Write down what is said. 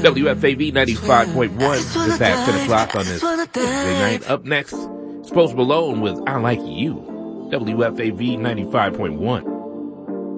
WFAV 95.1 is at 10 o'clock on this Wednesday night. Up next, it's Post Malone with I Like You. WFAV 95.1.